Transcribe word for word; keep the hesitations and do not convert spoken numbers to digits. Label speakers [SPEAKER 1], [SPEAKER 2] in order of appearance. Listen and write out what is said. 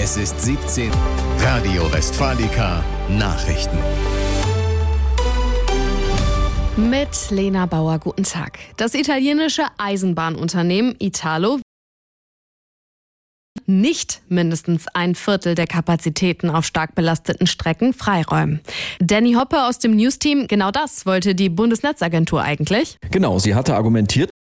[SPEAKER 1] Es ist siebzehn. Radio Westfalica Nachrichten.
[SPEAKER 2] Mit Lena Bauer, guten Tag. Das italienische Eisenbahnunternehmen Italo nicht mindestens ein Viertel der Kapazitäten auf stark belasteten Strecken freiräumen. Danny Hoppe aus dem News-Team, genau das wollte die Bundesnetzagentur eigentlich.
[SPEAKER 3] Genau, sie hatte argumentiert,